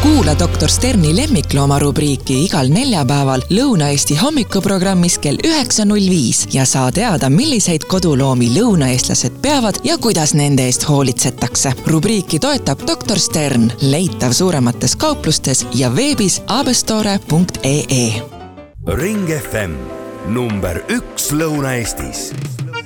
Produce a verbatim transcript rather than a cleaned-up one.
Kuula doktor Sterni lemmiklooma rubriiki igal neljapäeval Lõuna-Eesti hommikuprogrammis kell üheksa null viis ja saa teada, milliseid koduloomi lõunaeestlased peavad ja kuidas nende eest hoolitsetakse. Rubriiki toetab doktor Stern, leitav suuremates kauplustes ja veebis abestore punkt ee. Ring F M number üks Lõuna-Eestis.